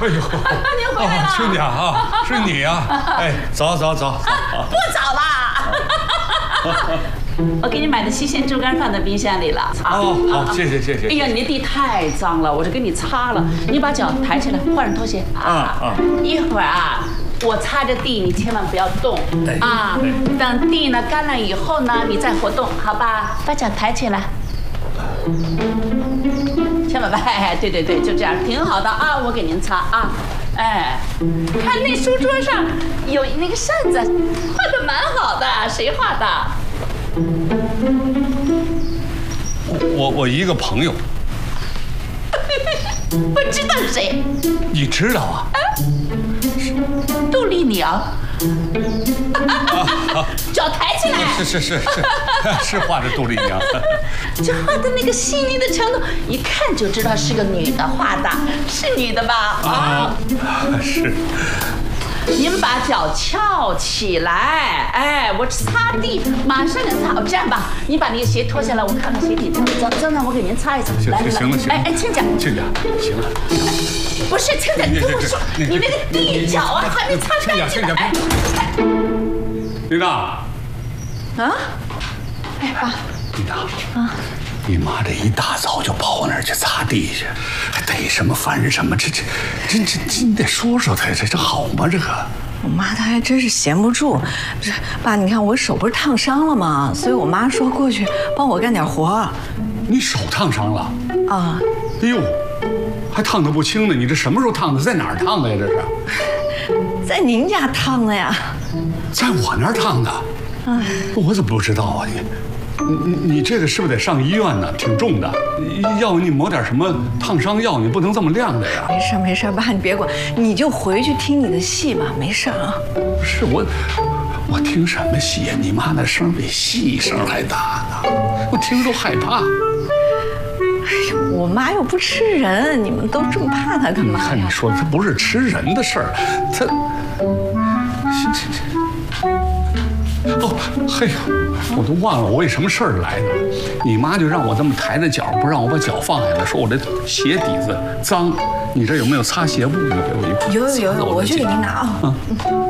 哎呦， 您回来了， 亲家啊，是你呀！哎，走。 不早啦。我给你买的西鲜猪肝放在冰箱里了。 好，谢谢。 哎呀，你的地太脏了，我就给你擦了。你把脚抬起来，换上拖鞋。一会儿啊，我擦着地，你千万不要动啊。等地呢干了以后呢，你再活动，好吧？把脚抬起来。千万别，对，就这样，挺好的啊。我给您擦啊。哎，看那书桌上有那个扇子，画的蛮好的，谁画的？ 我一个朋友。 我知道谁。 你知道啊？ 杜丽娘。脚抬起来。 是画的杜丽娘。 这画的那个细腻的程度，一看就知道是个女的画的，是女的吧？ 是。 您把脚翘起来，哎，我擦地，马上给擦。这样吧，你把那个鞋脱下来，我看看鞋底脏不脏，我给您擦一擦。 行了。 哎，亲家， 行了。 不是亲家，你听我说，你那个地脚啊还没擦干净呢。 琳达。 啊？哎，爸。 琳达。啊。你妈这一大早就跑那儿去擦地去，还逮什么烦什么？这你得说她，这好吗？这个我妈她还真是闲不住。爸，你看我手不是烫伤了吗？所以我妈说过去帮我干点活。 你手烫伤了？ 啊。 哎呦，还烫得不轻呢。你这什么时候烫的？在哪儿烫的呀？这是？ 在您家烫的呀。 在我那儿烫的？哎，我怎么不知道啊？你这个是不是得上医院呢？挺重的，要你抹点什么烫伤药，你不能这么晾着呀。 没事，爸，你别管，你就回去听你的戏吧，没事啊。 不是我听什么戏呀？你妈那声比戏声还大呢，我听着都害怕。 哎呀，我妈又不吃人，你们都这么怕她干嘛呀？ 看你说的，她不是吃人的事儿，她。哦，嘿，我都忘了我为什么事儿来的。你妈就让我这么抬着脚，不让我把脚放下来，说我这鞋底子脏。你这有没有擦鞋布？你给我一块。 有，我去给您拿啊。